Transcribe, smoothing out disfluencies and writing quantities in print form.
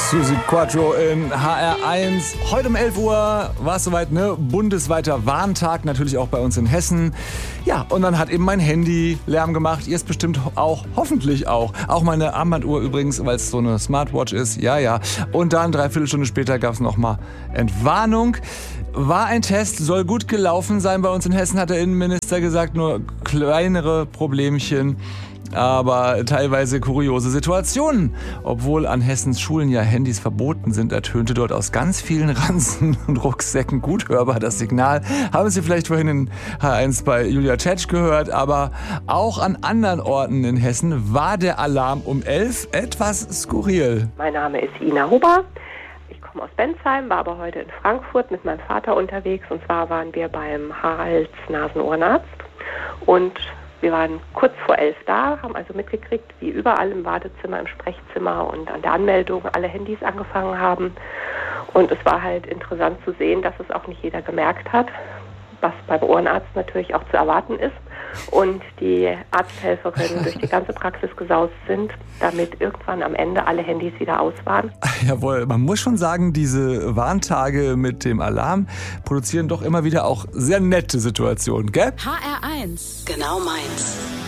Susi Quattro in HR1. Heute um 11 Uhr war es soweit, ne? Bundesweiter Warntag, natürlich auch bei uns in Hessen. Ja, und dann hat eben mein Handy Lärm gemacht. Ihr es bestimmt auch, hoffentlich auch. Auch meine Armbanduhr übrigens, weil es so eine Smartwatch ist. Ja. Und dann 3/4 Stunde später gab es nochmal Entwarnung. War ein Test, soll gut gelaufen sein. Bei uns in Hessen hat der Innenminister gesagt, nur kleinere Problemchen. Aber teilweise kuriose Situationen. Obwohl an Hessens Schulen ja Handys verboten sind, ertönte dort aus ganz vielen Ranzen und Rucksäcken gut hörbar das Signal. Haben Sie vielleicht vorhin in H1 bei Julia Tschetsch gehört, aber auch an anderen Orten in Hessen war der Alarm um 11 etwas skurril. Mein Name ist Ina Huber. Ich komme aus Bensheim, war aber heute in Frankfurt mit meinem Vater unterwegs. Und zwar waren wir beim Hals-Nasen-Ohrenarzt und wir waren kurz vor 11 da, haben also mitgekriegt, wie überall im Wartezimmer, im Sprechzimmer und an der Anmeldung alle Handys angefangen haben. Und es war halt interessant zu sehen, dass es auch nicht jeder gemerkt hat, was beim Ohrenarzt natürlich auch zu erwarten ist. Und die Arzthelferinnen durch die ganze Praxis gesaust sind, damit irgendwann am Ende alle Handys wieder aus waren. Jawohl, man muss schon sagen, diese Warntage mit dem Alarm produzieren doch immer wieder auch sehr nette Situationen, gell? HR1, genau meins.